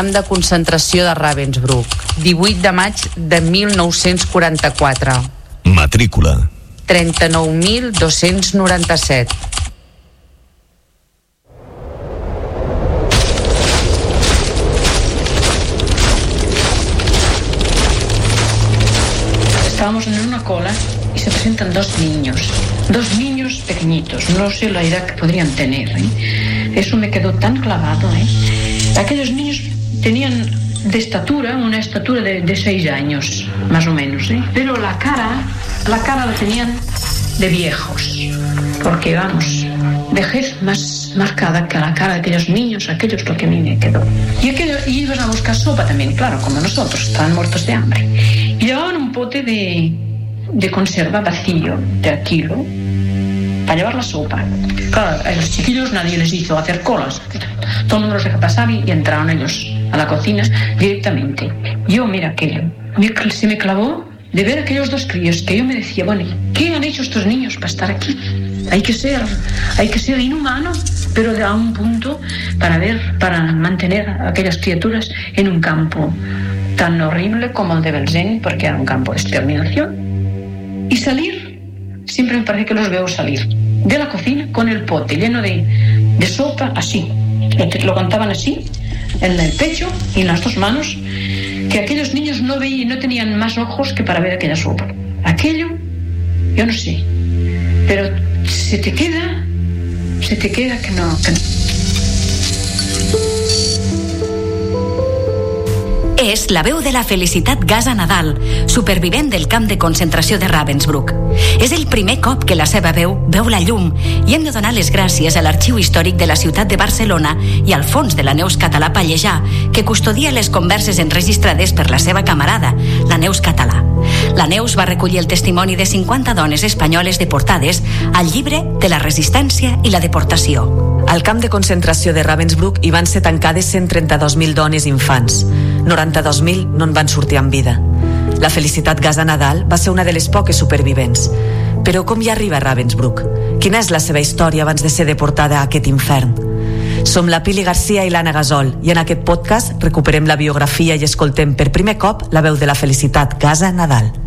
camp de concentració de Ravensbrück, 18 de maig de 1944. Matrícula 39.297. Estábamos en una cola y se presentan dos niños pequeñitos, no sé la edad que podrían tener, Eso me quedó tan clavado, Aquellos niños tenían de estatura, una estatura de 6 años, más o menos, Pero la cara la tenían de viejos, porque vamos, vejez más marcada que la cara de aquellos niños, aquello es lo que a mí me quedó. Y iban a buscar sopa también, claro, como nosotros, estaban muertos de hambre. Y llevaban un pote de conserva vacío, de al kilo, para llevar la sopa. Claro, a los chiquillos nadie les hizo hacer colas. Todo el mundo los deja pasar y entraron ellos a la cocina directamente. Yo, mira, aquello, se me clavó de ver aquellos dos críos que yo me decía, bueno, ¿qué han hecho estos niños para estar aquí? Hay que ser inhumano, pero a un punto para mantener a aquellas criaturas en un campo tan horrible como el de Belzén, porque era un campo de exterminación. Y salir, siempre me parece que los veo salir de la cocina con el pote lleno de sopa, así. Lo contaban así, en el pecho y en las dos manos, que aquellos niños no veían, no tenían más ojos que para ver aquella sopa. Aquello, yo no sé, pero se te queda que no. És la veu de la Felicitat Gasa Nadal, supervivent del camp de concentració de Ravensbrück. És el primer cop que la seva veu veu la llum i hem de donar les gràcies a l'Arxiu Històric de la ciutat de Barcelona i al Fons de la Neus Català Pallejà, que custodia les converses enregistrades per la seva camarada, la Neus Català. La Neus va recollir el testimoni de 50 dones espanyoles deportades al llibre de la resistència i la deportació. Al camp de concentració de Ravensbrück hi van ser tancades 132.000 dones i infants. 92.000 no en van sortir amb vida. La Felicitat Gasa Nadal va ser una de les poques supervivents. Però com hi arriba a Ravensbrück? Quina és la seva història abans de ser deportada a aquest infern? Som la Pili Garcia i l'Anna Gasol i en aquest podcast recuperem la biografia i escoltem per primer cop la veu de la Felicitat Gasa Nadal.